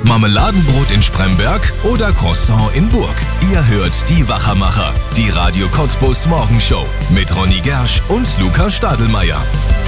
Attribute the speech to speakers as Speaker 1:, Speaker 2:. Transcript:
Speaker 1: Marmeladenbrot in Spremberg oder Croissant in Burg? Ihr hört die Wachermacher, die Radio Cottbus Morgenshow mit Ronny Gersch und Lukas Stadelmeier.